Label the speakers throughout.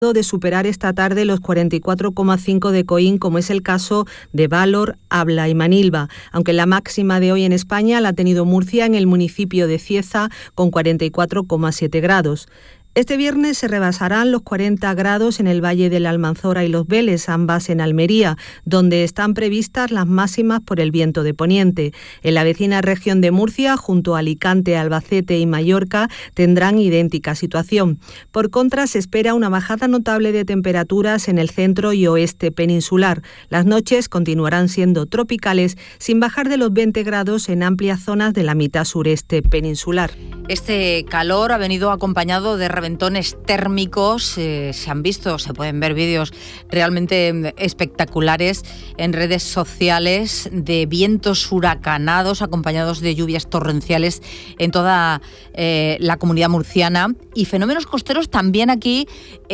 Speaker 1: de superar esta tarde los 44,5 de Coín, como es el caso de Valor, Abla y Manilva, aunque la máxima de hoy en España la ha tenido Murcia en el municipio de Cieza con 44,7 grados. Este viernes se rebasarán los 40 grados en el Valle de la Almanzora y Los Vélez, ambas en Almería, donde están previstas las máximas por el viento de poniente. En la vecina región de Murcia, junto a Alicante, Albacete y Mallorca, tendrán idéntica situación. Por contra, se espera una bajada notable de temperaturas en el centro y oeste peninsular. Las noches continuarán siendo tropicales, sin bajar de los 20 grados en amplias zonas de la mitad sureste peninsular.
Speaker 2: Este calor ha venido acompañado de reventones térmicos, se han visto, se pueden ver vídeos realmente espectaculares en redes sociales de vientos huracanados acompañados de lluvias torrenciales en toda la comunidad murciana y fenómenos costeros también aquí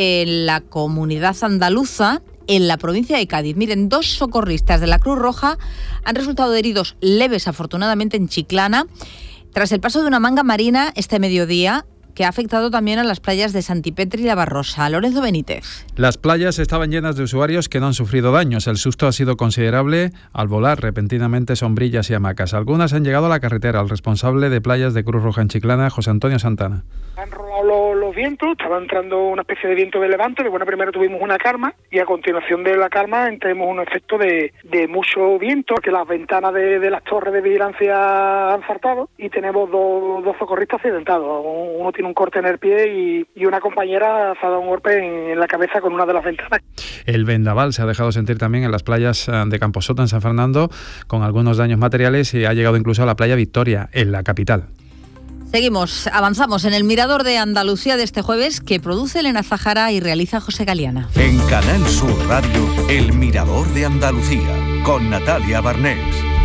Speaker 2: en la comunidad andaluza, en la provincia de Cádiz. Miren, 2 socorristas de la Cruz Roja han resultado heridos leves, afortunadamente, en Chiclana, tras el paso de una manga marina este mediodía, que ha afectado también a las playas de Santipetri y La Barrosa. Lorenzo Benítez.
Speaker 3: Las playas estaban llenas de usuarios que no han sufrido daños. El susto ha sido considerable al volar repentinamente sombrillas y hamacas. Algunas han llegado a la carretera. El responsable de playas de Cruz Roja en Chiclana, José Antonio Santana.
Speaker 4: Han rolado los vientos, estaba entrando una especie de viento de levante, de bueno, primero tuvimos una calma y a continuación de la calma tenemos un efecto de mucho viento, que las ventanas de las torres de vigilancia han saltado y tenemos dos socorristas accidentados. Uno tiene un corte en el pie y una compañera se ha dado un golpe en la cabeza con una de las ventanas.
Speaker 3: El vendaval se ha dejado sentir también en las playas de Camposota, en San Fernando, con algunos daños materiales y ha llegado incluso a la playa Victoria, en la capital.
Speaker 2: Seguimos, avanzamos en el Mirador de Andalucía de este jueves, que produce Elena Zahara y realiza José Galiana.
Speaker 5: En Canal Sur Radio, el Mirador de Andalucía, con Natalia Barnés.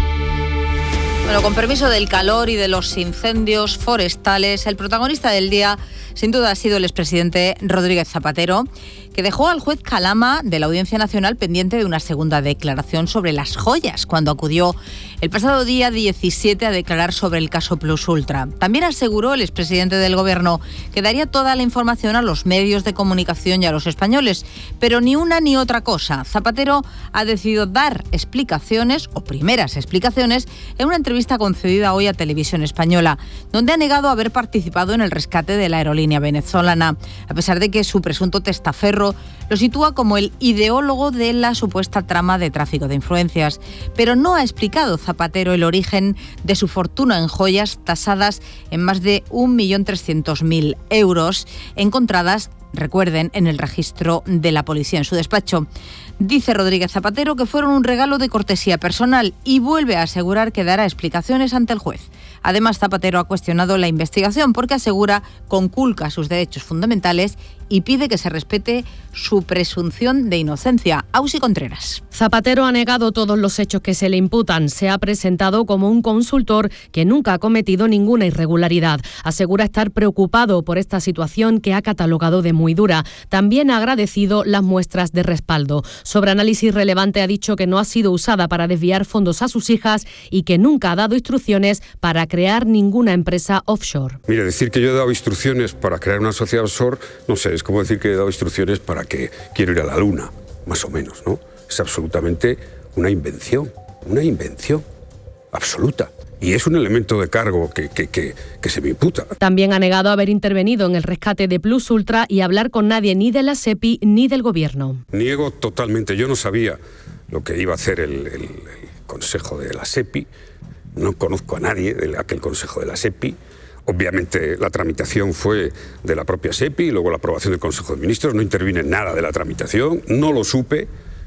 Speaker 2: Bueno, con permiso del calor y de los incendios forestales, el protagonista del día sin duda ha sido el expresidente Rodríguez Zapatero, que dejó al juez Calama de la Audiencia Nacional pendiente de una segunda declaración sobre las joyas, cuando acudió el pasado día 17 a declarar sobre el caso Plus Ultra. También aseguró el expresidente del Gobierno que daría toda la información a los medios de comunicación y a los españoles, pero ni una ni otra cosa. Zapatero ha decidido dar explicaciones, o primeras explicaciones, en una entrevista concedida hoy a Televisión Española, donde ha negado haber participado en el rescate de la aerolínea venezolana, a pesar de que su presunto testaferro lo sitúa como el ideólogo de la supuesta trama de tráfico de influencias. Pero no ha explicado Zapatero el origen de su fortuna en joyas tasadas en más de 1.300.000 euros, encontradas, recuerden, en el registro de la policía en su despacho. Dice Rodríguez Zapatero que fueron un regalo de cortesía personal y vuelve a asegurar que dará explicaciones ante el juez. Además, Zapatero ha cuestionado la investigación porque asegura conculca sus derechos fundamentales y pide que se respete su presunción de inocencia. Ausi Contreras.
Speaker 6: Zapatero ha negado todos los hechos que se le imputan. Se ha presentado como un consultor que nunca ha cometido ninguna irregularidad. Asegura estar preocupado por esta situación que ha catalogado de muy dura. También ha agradecido las muestras de respaldo. Sobre análisis relevante ha dicho que no ha sido usada para desviar fondos a sus hijas y que nunca ha dado instrucciones para crear ninguna empresa offshore.
Speaker 7: Mire, decir que yo he dado instrucciones para crear una sociedad offshore, no sé, es como decir que he dado instrucciones para que quiero ir a la luna, más o menos, ¿no? Es absolutamente una invención absoluta. Y es un elemento de cargo que se me imputa.
Speaker 6: También ha negado haber intervenido en el rescate de Plus Ultra y hablar con nadie ni de la SEPI ni del Gobierno.
Speaker 7: Niego totalmente. Yo no sabía lo que iba a hacer el Consejo de la SEPI. No conozco a nadie de aquel Consejo de la SEPI. Obviamente la tramitación fue de la propia SEPI y luego la aprobación del Consejo de Ministros. No intervine en nada de la tramitación. No lo supe.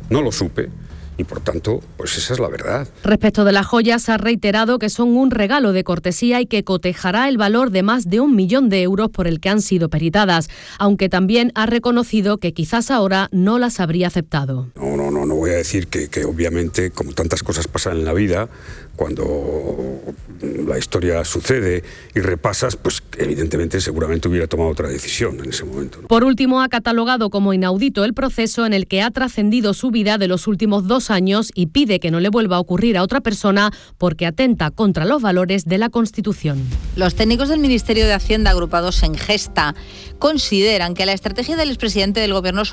Speaker 7: Y por tanto, pues esa es la verdad.
Speaker 6: Respecto de las joyas, ha reiterado que son un regalo de cortesía y que cotejará el valor de más de 1 millón de euros por el que han sido peritadas, aunque también ha reconocido que quizás ahora no las habría aceptado.
Speaker 7: No voy a decir que obviamente, como tantas cosas pasan en la vida, cuando la historia sucede y repasas, pues evidentemente seguramente hubiera tomado otra decisión en ese momento, ¿no?
Speaker 6: Por último, ha catalogado como inaudito el proceso en el que ha trascendido su vida de los últimos 2 años y pide que no le vuelva a ocurrir a otra persona porque atenta contra los valores de la Constitución.
Speaker 2: Los técnicos del Ministerio de Hacienda agrupados en Gesta consideran que la estrategia del expresidente del Gobierno